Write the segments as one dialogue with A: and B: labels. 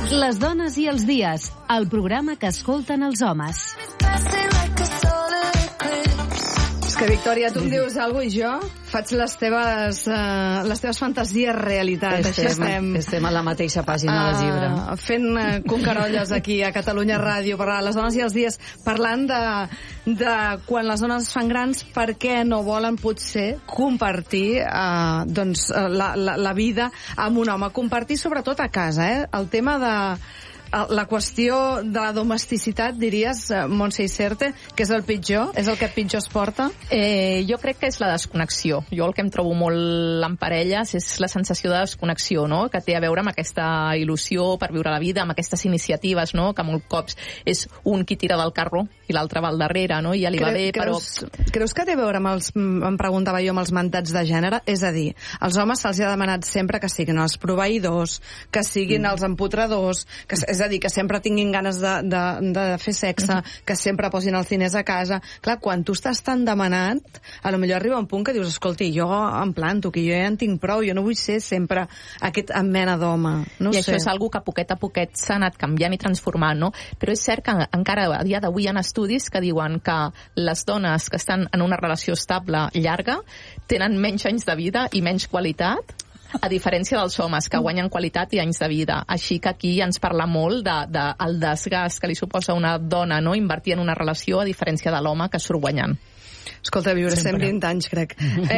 A: Les dones i els dies, el programa que escolten els homes.
B: És que, Victòria, tu em dius alguna cosa i jo faig les teves fantasies realitat.
C: Estem a la mateixa pàgina del llibre.
B: Fent concarolles aquí a Catalunya Ràdio per a les dones i els dies, parlant de quan les dones es fan grans, per què no volen potser compartir la vida amb un home. Compartir sobretot a casa, el tema de la qüestió de la domesticitat, diries, Montse Iserte, que és el pitjor? És el que pitjor es porta?
D: Jo crec que és la desconnexió. Jo el que em trobo molt en parelles és la sensació de desconnexió, no?, que té a veure amb aquesta il·lusió per viure la vida, amb aquestes iniciatives, no?, que molts cops és un qui tira del carro i l'altre va al darrere, no?, i ja li va bé, però...
B: Creus que té a veure amb em preguntava jo, amb els mandats de gènere? És a dir, als homes se'ls ha demanat sempre que siguin els proveïdors, que siguin els empotradors, és a dir, que sempre tinguin ganes de fer sexe, que sempre posin els diners a casa. Clar, quan tu estàs tan demanat, a lo millor arriba un punt que dius, escolti, jo em planto, que jo ja en tinc prou, jo no vull ser sempre aquest mena d'home. No
D: I això és algo que poquet a poquet s'ha anat canviant i transformant, no? Però és cert que encara a dia d'avui hi ha estudis que diuen que les dones que estan en una relació estable llarga tenen menys anys de vida i menys qualitat, a diferència dels homes, que guanyen qualitat i anys de vida. Així que aquí ens parla molt del desgast que li suposa a una dona, no?, invertir en una relació, a diferència de l'home que surt guanyant.
B: Escolta, viure 120 anys, crec.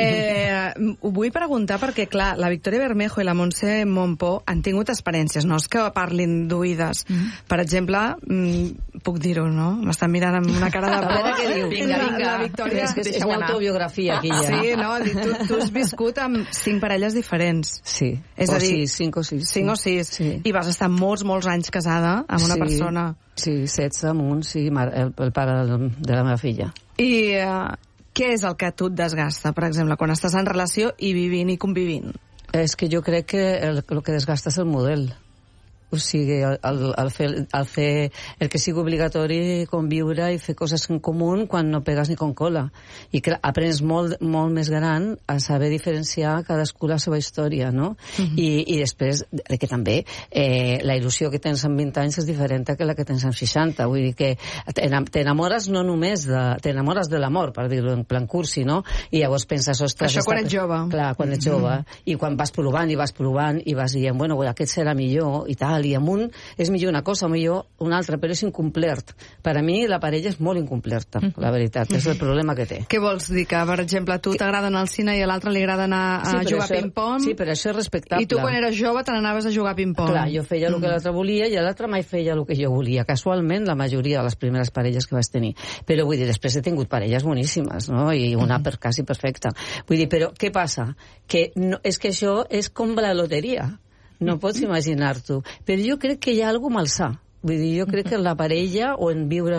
B: Ho vull preguntar perquè, clar, la Victòria Bermejo i la Montse Montpó han tingut experiències, no és que parlin d'oïdes. Per exemple, puc dir-ho, no? M'estan mirant amb una cara de por.
C: A veure què diu.
D: Vinga.
B: La Victòria...
C: És una autobiografia, aquí ja.
B: Sí, no? Tu has viscut amb 5 parelles diferents.
C: Sí.
B: És a dir,
C: 5 o 6.
B: 5 o 6. Sí. I vas estar molts anys casada amb una persona.
C: Sí, 16 amb un, sí, el pare de la meva filla.
B: I què és el que a tu et desgasta, per exemple, quan estàs en relació i vivint i convivint?
C: És que jo crec que el que desgasta és el model. O sigui, el fer el que sigui obligatori conviure i fer coses en comú quan no pegues ni con cola. I que aprens molt més gran a saber diferenciar cadascú la seva història, no? I després que també la il·lusió que tens amb 20 anys és diferent que la que tens amb 60. Vull dir que t'enamores no només t'enamores de l'amor, per dir-ho en plan cursi, no? I llavors penses, ostres...
B: Això quan ets jove.
C: Clar, quan ets jove. I quan vas provant i vas dient, bueno, aquest serà millor i tal, i amunt és millor una cosa, millor una altra, però és incomplert. Per a mi la parella és molt incomplerta, la veritat, és el problema que té.
B: Què vols dir? Que, per exemple, a tu t'agrada anar al cine i a l'altre li agrada anar a jugar a ping-pong?
C: Sí, però això és respectable.
B: I tu quan eres jove te n'anaves a jugar a ping-pong?
C: Clar, jo feia el que l'altre volia i l'altre mai feia el que jo volia. Casualment, la majoria de les primeres parelles que vaig tenir. Però vull dir, després he tingut parelles boníssimes, no? I una quasi perfecta. Vull dir, però què passa? Que no, és que això és com la loteria. No pots imaginar-t'ho. Però jo crec que hi ha alguna malsà. Vull dir, jo crec que en la parella o en viure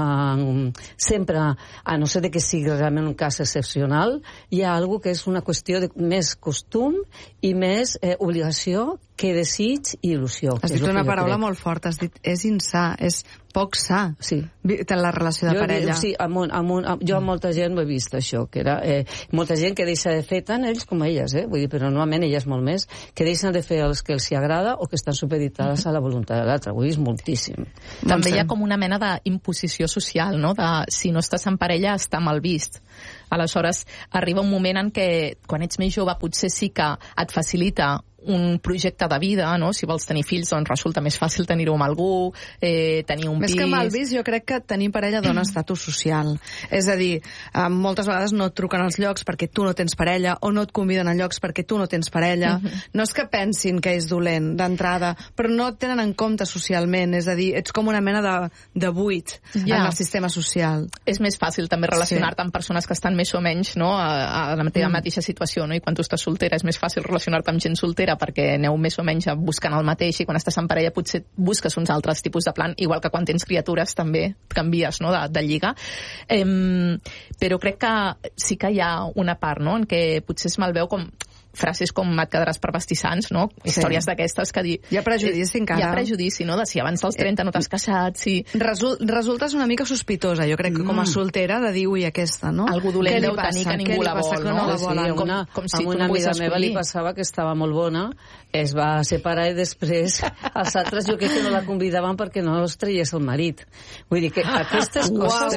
C: sempre, a no ser que sigui realment un cas excepcional, hi ha alguna que és una qüestió de més costum i més obligació que desig i il·lusió.
B: Has dit una paraula molt forta, has dit és insà, és poc sa,
C: sí,
B: la relació de parella.
C: Sí, jo amb molta gent ho he vist, això, que era molta gent que deixa de fer tant ells com elles, vull dir, però normalment elles molt més, que deixen de fer els que els agrada o que estan supeditats a la voluntat de l'altre, ho he vist moltíssim.
D: També hi ha com una mena d'imposició social, no?, de si no estàs en parella està mal vist. Aleshores, arriba un moment en què, quan ets més jove, potser sí que et facilita un projecte de vida, no? Si vols tenir fills, doncs resulta més fàcil tenir-ho amb algú, tenir un pis...
B: Més que mal vist, jo crec que tenir parella dona estatus social. És a dir, moltes vegades no et truquen als llocs perquè tu no tens parella, o no et conviden a llocs perquè tu no tens parella. No és que pensin que és dolent, d'entrada, però no et tenen en compte socialment. És a dir, ets com una mena de buit en el sistema social.
D: És més fàcil també relacionar-te amb persones que estan més o menys, no?, a la teva mateixa situació, no? I quan tu estàs soltera és més fàcil relacionar-te amb gent soltera perquè aneu més o menys buscant el mateix, i quan estàs en parella potser busques uns altres tipus de plan, igual que quan tens criatures també canvies, no?, de lliga. Però crec que sí que hi ha una part, no?, en què potser es malveu com frases com et quedaràs per vestissants, no? Històries d'aquestes que dir...
B: Hi ha prejudici encara.
D: Hi ha prejudici, no? De si abans dels 30 no t'has casat, si...
B: Resultes una mica sospitosa, jo crec que com a soltera, de dir, ui, aquesta, no?
D: Algú dolent deu tenir que ningú la vol, no?
C: Com si una amiga meva li passava que estava molt bona, es va separar i després els altres jo crec que no la convidaven perquè no es traies el marit. Vull dir que aquestes coses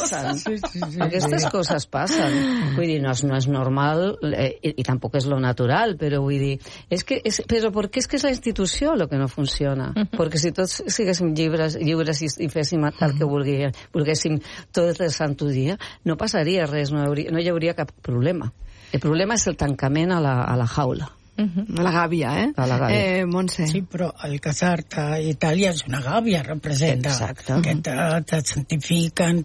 C: passen. Aquestes coses passen. Vull dir, no és normal i tampoc és lo natural, però vull dir, però perquè és que és la institució lo que no funciona. Perquè si tots siguéssim lliures i féssim el que volguéssim tot el santo dia, no passaria res, no hi hauria cap problema. El problema és el tancament a la jaula.
B: La gàbia,
C: La gàbia.
B: Montse.
E: Sí, però el casar-te a Itàlia és una gàbia, representa.
C: Exacte.
E: Que te santifiquen,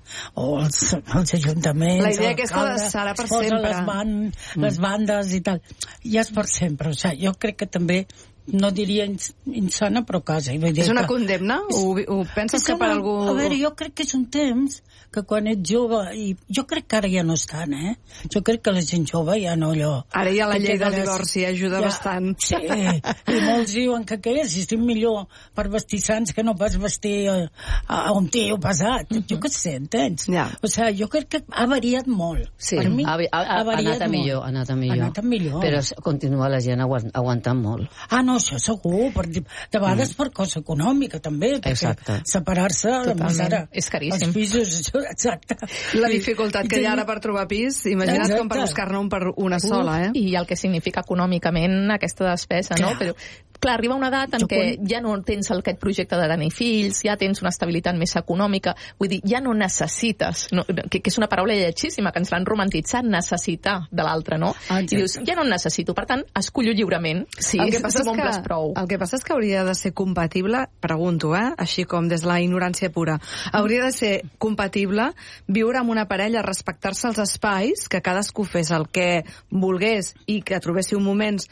E: o els ajuntaments...
B: La idea aquesta serà per sempre.
E: Les bandes i tal. Ja és per sempre. O sigui, jo crec que també no diria insana, però quasi.
B: És una condemna? Ho penses que per algú...
E: A veure, jo crec que és un temps que quan ets jove, i jo crec que ara ja no estan, Jo crec que la gent jove ja no allò...
B: Ara ja la llei del divorci ajuda bastant.
E: Sí, i molts diuen que si estic millor per vestir sants que no pas vestir a un tio pesat. Jo què sé, entens? O sigui, jo crec que ha variat molt.
C: Sí,
E: per mi,
C: ha anat a millor. Ha anat a millor. Però continua la gent aguantant molt.
E: No, això segur. De vegades per cosa econòmica, també.
C: Exacte.
E: Separar-se, ara...
D: És caríssim.
E: Els pisos, exacte.
B: La dificultat que hi ha ara per trobar pis, imagina't com per buscar-ne un per una sola,
D: I el que significa econòmicament aquesta despesa, no? Però clar, arriba una edat en què ja no tens aquest projecte de tenir fills, ja tens una estabilitat més econòmica, vull dir, ja no necessites, que és una paraula lletjíssima, que ens l'han romantitzat, necessitar de l'altre, no? I dius, ja no en necessito, per tant, escollo lliurement, si m'omples prou.
B: El que passa és que hauria de ser compatible, pregunto, així com des de la ignorància pura, hauria de ser compatible viure amb una parella, respectar-se els espais, que cadascú fes el que volgués i que trobéssiu moments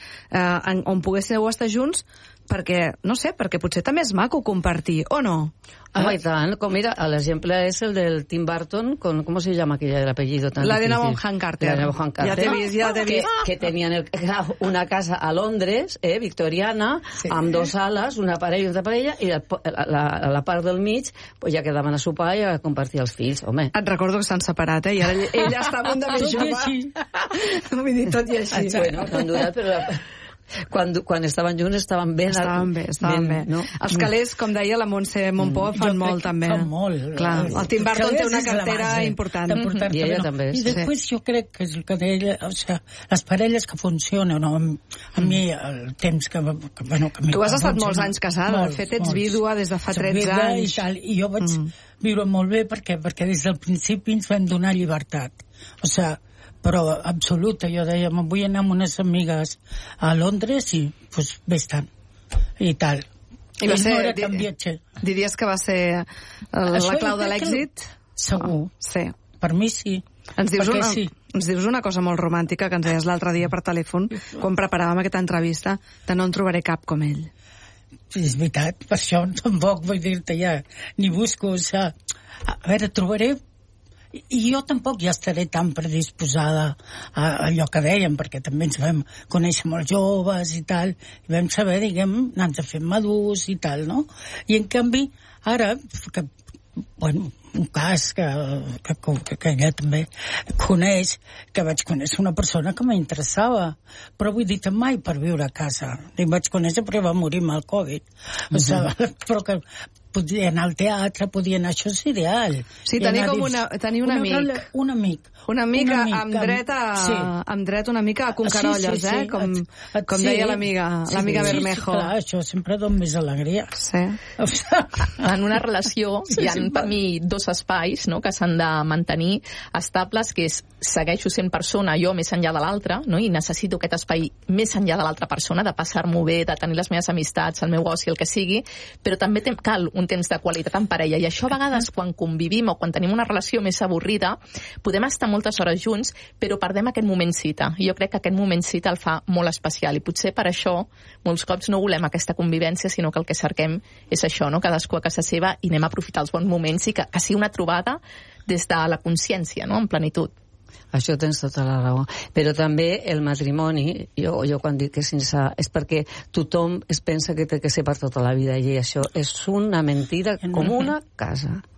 B: on poguéssiu estar junts, perquè, no sé, perquè potser també és maco compartir, o no?
C: I tant, com mira, l'exemple és el del Tim Burton, com se llama aquella del apellido tan
B: la
C: difícil?
B: de Bonham Carter.
C: Ja t'he vist. Que tenien una casa a Londres, victoriana, amb dos sales, una parella i una parella, i a la part del mig ja quedaven a sopar i a compartir els fills, home.
B: Et recordo que s'han separat, i ara ella està a punt de més jove. Vull dir, tot i així.
C: Bueno, no han durat, però... Quan estaven junts estaven bé.
B: Estaven bé. No? Els calés, com deia la Montse Montpó, fan molt també.
E: Fan molt.
B: Clar, el Tim Burton té una cartera important.
C: I ella també.
E: I després jo crec que és el que deia, o sigui, les parelles que funcionen, a mi el temps que
B: tu has estat molts anys casada, de fet ets vídua des de fa 13 anys.
E: I jo vaig viure molt bé perquè des del principi ens vam donar llibertat. O sigui, però absoluta, jo deia, me'n vull anar amb unes amigues a Londres i doncs vés-te'n i tal.
B: I va ser,
E: no era tan viatger.
B: Diries que va ser la clau de l'èxit?
E: Segur.
B: Sí.
E: Per mi sí.
B: Ens dius una cosa molt romàntica que ens deies l'altre dia per telèfon quan preparàvem aquesta entrevista, de no en trobaré cap com ell.
E: És veritat, per això tampoc vull dir-te ja, ni busco, o sigui, a veure, trobaré. I jo tampoc ja estaré tan predisposada a allò que dèiem, perquè també ens vam conèixer molt joves i tal, i vam saber, anar-nos fent madurs i tal, no? I en canvi, ara, un cas que ella també coneix, que vaig conèixer una persona que m'interessava, però vull dir, mai per viure a casa. I vaig conèixer perquè va morir amb el Covid. O sigui, però que podia anar al teatre, podia anar... Això és ideal.
B: Sí, tenir un amic.
E: Un amic.
B: Una mica amb dret una mica a concarolles, com deia l'amiga Bermejo.
E: Clar, això sempre dona més alegria.
B: Sí.
D: En una relació hi ha per mi dos espais, no?, que s'han de mantenir estables, que és segueixo sent persona jo més enllà de l'altre, no?, i necessito aquest espai més enllà de l'altra persona, de passar-m'ho bé, de tenir les meves amistats, el meu oci, el que sigui, però també cal un temps de qualitat en parella, i això a vegades quan convivim o quan tenim una relació més avorrida podem estar moltes hores junts, però perdem aquest moment cita. I jo crec que aquest moment cita el fa molt especial, i potser per això molts cops no volem aquesta convivència, sinó que el que cerquem és això, no?, cadascú a casa seva, i anem a aprofitar els bons moments i que sigui una trobada des de la consciència, no?, en plenitud.
C: Això tens tota la raó. Però també el matrimoni, jo quan dic que és perquè tothom es pensa que té que ser per tota la vida, i això és una mentida com una casa.